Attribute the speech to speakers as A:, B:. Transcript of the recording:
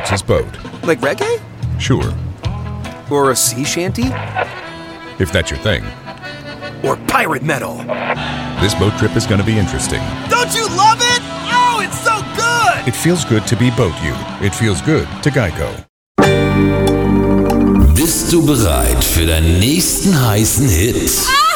A: Texas boat.
B: Like reggae?
A: Sure,
B: Or a sea shanty?
A: if that's your thing.
B: Or pirate metal?
A: This boat trip is going to be interesting.
B: Don't you love it? Oh, it's so good!
A: It feels good to be Boat You. It feels good to Geico.
C: Bist du bereit für deinen nächsten heißen Hit?